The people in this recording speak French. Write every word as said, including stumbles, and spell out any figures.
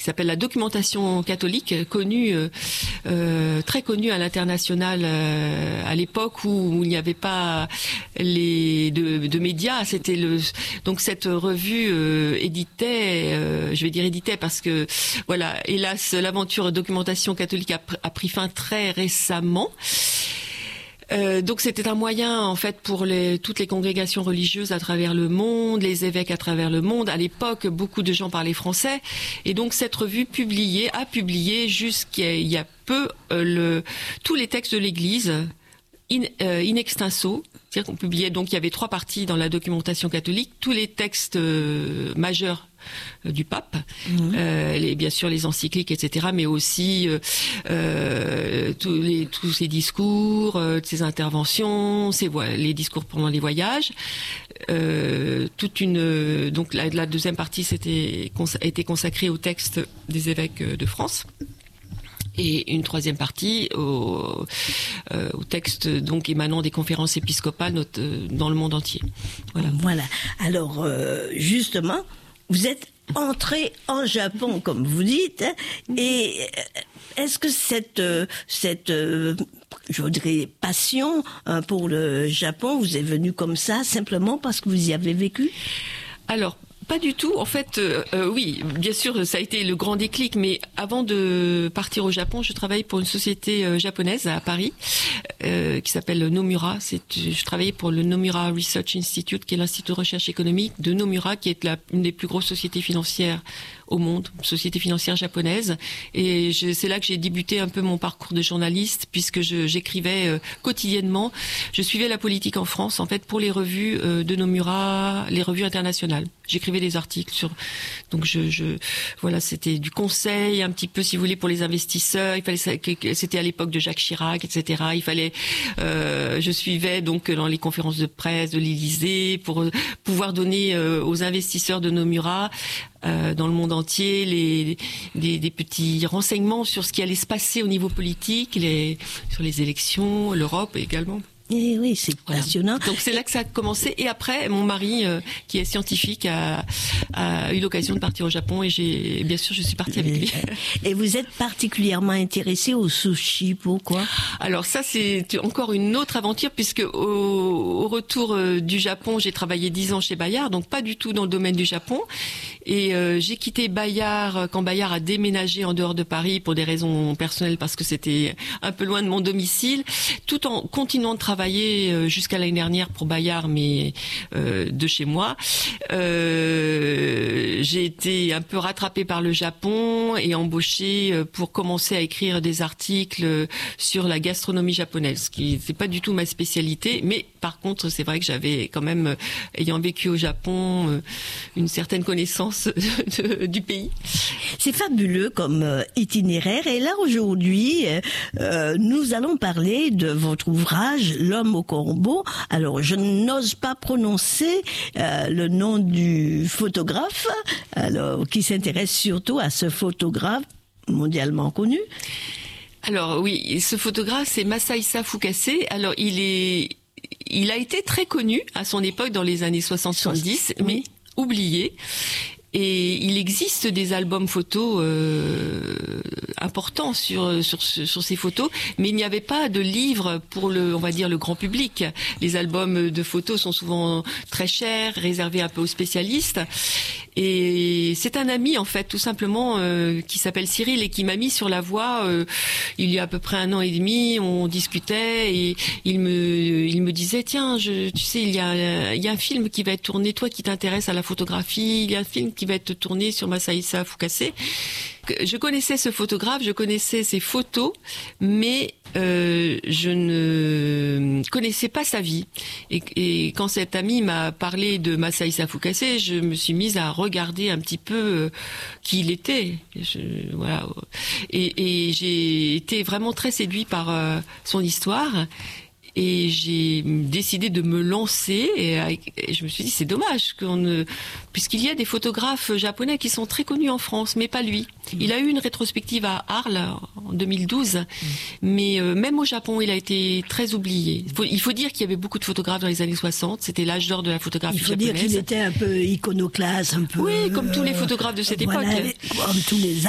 s'appelle la documentation catholique, connue, euh, euh, très connue à l'international euh, à l'époque où, où il n'y avait pas les de, de médias. C'était le donc cette revue euh, éditait, euh, je vais dire éditait parce que voilà, hélas, l'aventure documentation catholique a, a pris fin très récemment. Euh, donc c'était un moyen en fait pour les, toutes les congrégations religieuses à travers le monde, les évêques à travers le monde. À l'époque, beaucoup de gens parlaient français et donc cette revue publiait, a publié jusqu'il y a peu euh, le, tous les textes de l'Église in, euh, in extenso. C'est-à-dire qu'on publiait, donc il y avait trois parties dans la documentation catholique, tous les textes euh, majeurs euh, du pape, mmh. euh, les, bien sûr les encycliques, et cetera, mais aussi euh, euh, tous, les, tous ses discours, euh, ses interventions, ses vo- les discours pendant les voyages. Euh, toute une, donc la, la deuxième partie c'était, cons- était consacrée aux textes des évêques de France. Et une troisième partie au, euh, au texte donc émanant des conférences épiscopales not, euh, dans le monde entier. Voilà. Voilà. Alors euh, justement, vous êtes entré en Japon, comme vous dites, hein, et est-ce que cette euh, cette euh, je dirais passion hein, pour le Japon vous est venue comme ça simplement parce que vous y avez vécu? Alors. Pas du tout. En fait, euh, euh, oui, bien sûr, ça a été le grand déclic. Mais avant de partir au Japon, je travaillais pour une société euh, japonaise à Paris euh, qui s'appelle Nomura. C'est, je travaillais pour le Nomura Research Institute, qui est l'institut de recherche économique de Nomura, qui est la, une des plus grosses sociétés financières au monde, société financière japonaise. Et je, c'est là que j'ai débuté un peu mon parcours de journaliste, puisque je, j'écrivais euh, quotidiennement. Je suivais la politique en France, en fait, pour les revues euh, de Nomura, les revues internationales. J'écrivais des articles sur, donc je, je, voilà, c'était du conseil un petit peu, si vous voulez, pour les investisseurs. Il fallait, c'était à l'époque de Jacques Chirac, et cetera. Il fallait, euh, je suivais donc dans les conférences de presse de l'Élysée pour euh, pouvoir donner euh, aux investisseurs de Nomura euh, dans le monde entier les, des, des petits renseignements sur ce qui allait se passer au niveau politique, les, sur les élections, l'Europe également. Eh oui, c'est voilà. Passionnant. Donc c'est là que ça a commencé. Et après, mon mari, euh, qui est scientifique, a, a eu l'occasion de partir au Japon. Et j'ai, bien sûr, je suis partie avec lui. Et vous êtes particulièrement intéressée au sushi, pourquoi? Alors ça, c'est encore une autre aventure, puisque au, au retour euh, du Japon, j'ai travaillé dix ans chez Bayard, donc pas du tout dans le domaine du Japon. Et euh, j'ai quitté Bayard quand Bayard a déménagé en dehors de Paris pour des raisons personnelles, parce que c'était un peu loin de mon domicile, tout en continuant de travailler jusqu'à l'année dernière pour Bayard, mais euh, de chez moi. Euh, j'ai été un peu rattrapée par le Japon et embauchée pour commencer à écrire des articles sur la gastronomie japonaise, ce qui c'est pas du tout ma spécialité, mais par contre, c'est vrai que j'avais quand même, ayant vécu au Japon, une certaine connaissance de, de, du pays. C'est fabuleux comme itinéraire. Et là, aujourd'hui, euh, nous allons parler de votre ouvrage L'homme au corbeau. Alors, je n'ose pas prononcer euh, le nom du photographe, alors qui s'intéresse surtout à ce photographe mondialement connu. Alors oui, ce photographe, c'est Masahisa Fukase. Alors, il est, il a été très connu à son époque dans les années soixante soixante-dix, oui. mais oublié. Et il existe des albums photos euh, importants sur, sur sur ces photos, mais il n'y avait pas de livre pour le, on va dire, le grand public. Les albums de photos sont souvent très chers, réservés un peu aux spécialistes. Et c'est un ami, en fait, tout simplement, euh, qui s'appelle Cyril et qui m'a mis sur la voie euh, il y a à peu près un an et demi. On discutait et il me il me disait tiens, je, tu sais, il y a il y a un film qui va être tourné, toi qui t'intéresses à la photographie, il y a un film qui va être tourné sur Masahisa Fukase. Je connaissais ce photographe, je connaissais ses photos, mais euh, je ne connaissais pas sa vie. Et, et quand cet ami m'a parlé de Masahisa Fukase, je me suis mise à regarder un petit peu euh, qui il était. Je, voilà. Et, et j'ai été vraiment très séduite par euh, son histoire. Et j'ai décidé de me lancer et, et je me suis dit c'est dommage qu'on ne, puisqu'il y a des photographes japonais qui sont très connus en France, mais pas lui. Il a eu une rétrospective à Arles en deux mille douze, mmh. mais euh, même au Japon, il a été très oublié. Il faut, il faut dire qu'il y avait beaucoup de photographes dans les années soixante. C'était l'âge d'or de la photographie japonaise. Il faut japonaise. Dire qu'il était un peu iconoclaste, un peu. Oui, comme tous les photographes de cette voilà, époque. Comme tous les